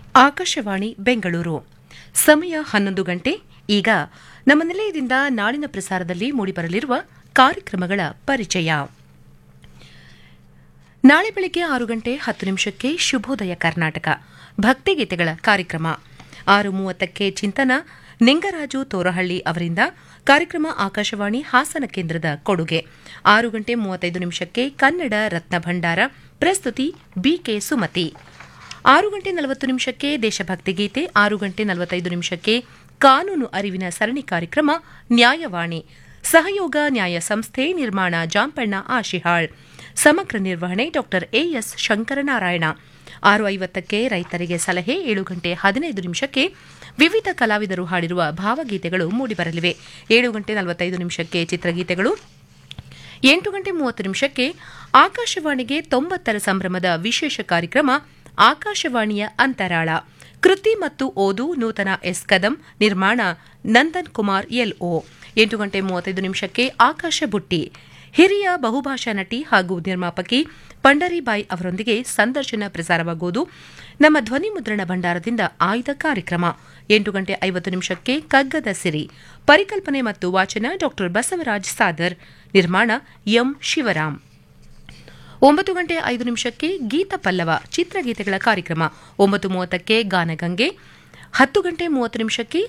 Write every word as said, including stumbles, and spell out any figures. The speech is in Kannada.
ಆಕಾಶವಾಣಿ ಬೆಂಗಳೂರು ಸಮಯ ಹನ್ನೊಂದು ಗಂಟೆ. ಈಗ ನಮ್ಮ ನಿಲಯದಿಂದ ನಾಳಿನ ಪ್ರಸಾರದಲ್ಲಿ ಮೂಡಿಬರಲಿರುವ ಕಾರ್ಯಕ್ರಮಗಳ ಪರಿಚಯ. ನಾಳೆ ಬೆಳಗ್ಗೆ ಆರು ಗಂಟೆ ಹತ್ತು ನಿಮಿಷಕ್ಕೆ ಶುಭೋದಯ ಕರ್ನಾಟಕ ಭಕ್ತಿಗೀತೆಗಳ ಕಾರ್ಯಕ್ರಮ. ಆರು ಮೂವತ್ತಕ್ಕೆ ಚಿಂತನ ನಿಂಗರಾಜು ತೋರಹಳ್ಳಿ ಅವರಿಂದ. ಕಾರ್ಯಕ್ರಮ ಆಕಾಶವಾಣಿ ಹಾಸನ ಕೇಂದ್ರದ ಕೊಡುಗೆ. ಆರು ಗಂಟೆ ಮೂವತ್ತೈದು ನಿಮಿಷಕ್ಕೆ ಕನ್ನಡ ರತ್ನ ಭಂಡಾರ ಪ್ರಸ್ತುತಿ ಬಿಕೆ ಸುಮತಿ. ಆರು ಗಂಟೆ ನಲವತ್ತು ನಿಮಿಷಕ್ಕೆ ದೇಶಭಕ್ತಿ ಗೀತೆ. ಆರು ಗಂಟೆ ನಲವತ್ತೈದು ನಿಮಿಷಕ್ಕೆ ಕಾನೂನು ಅರಿವಿನ ಸರಣಿ ಕಾರ್ಯಕ್ರಮ ನ್ಯಾಯವಾಣಿ. ಸಹಯೋಗ ನ್ಯಾಯ ಸಂಸ್ಥೆ, ನಿರ್ಮಾಣ ಜಾಂಪಣ್ಣ ಆಶಿಹಾಳ್. ಸಮಗ್ರ ನಿರ್ವಹಣೆ ಡಾಕ್ಟರ್ ಎಎಸ್ ಶಂಕರನಾರಾಯಣ. ಆರು ಐವತ್ತಕ್ಕೆ ರೈತರಿಗೆ ಸಲಹೆ. ಏಳು ಗಂಟೆ ಹದಿನೈದು ನಿಮಿಷಕ್ಕೆ ವಿವಿಧ ಕಲಾವಿದರು ಹಾಡಿರುವ ಭಾವಗೀತೆಗಳು ಮೂಡಿಬರಲಿವೆ. ಏಳು ಗಂಟೆ ನಲವತ್ತೈದು ನಿಮಿಷಕ್ಕೆ ಚಿತ್ರಗೀತೆಗಳು. ಎಂಟು ಗಂಟೆ ಮೂವತ್ತು ನಿಮಿಷಕ್ಕೆ ಆಕಾಶವಾಣಿಗೆ ತೊಂಬತ್ತರ ಸಂಭ್ರಮದ ವಿಶೇಷ ಕಾರ್ಯಕ್ರಮ ಆಕಾಶವಾಣಿಯ ಅಂತರಾಳ. ಕೃತಿ ಮತ್ತು ಓದು ನೂತನ ಎಸ್ ಕದಂ. ನಿರ್ಮಾಣ ನಂದನ್ ಕುಮಾರ್ ಎಲ್ಒ. ಎಂಟು ಗಂಟೆ ಮೂವತ್ತೈದು ನಿಮಿಷಕ್ಕೆ ಆಕಾಶ ಬುಟ್ಟಿ. ಹಿರಿಯ ಬಹುಭಾಷಾ ನಟಿ ಹಾಗೂ ನಿರ್ಮಾಪಕಿ ಪಂಡರಿಬಾಯಿ ಅವರೊಂದಿಗೆ ಸಂದರ್ಶನ ಪ್ರಸಾರವಾಗುವುದು. ನಮ್ಮ ಧ್ವನಿ ಮುದ್ರಣ ಭಂಡಾರದಿಂದ ಆಯ್ದ ಕಾರ್ಯಕ್ರಮ. ಎಂಟು ಗಂಟೆ ಐವತ್ತು ನಿಮಿಷಕ್ಕೆ ಕಗ್ಗದ ಸಿರಿ. ಪರಿಕಲ್ಪನೆ ಮತ್ತು ವಾಚನ ಡಾಕ್ಟರ್ ಬಸವರಾಜ್ ಸಾದರ್. ನಿರ್ಮಾಣ ಎಂ ಶಿವರಾಮ್. ಒಂಬತ್ತು ಗಂಟೆ ಐದು ನಿಮಿಷಕ್ಕೆ ಗೀತ ಪಲ್ಲವ ಚಿತ್ರಗೀತೆಗಳ ಕಾರ್ಯಕ್ರಮ. ಒಂಬತ್ತು ಮೂವತ್ತಕ್ಕೆ ಗಾನಗಂಗೆ. ಹತ್ತು ಗಂಟೆ ಮೂವತ್ತು ನಿಮಿಷಕ್ಕೆ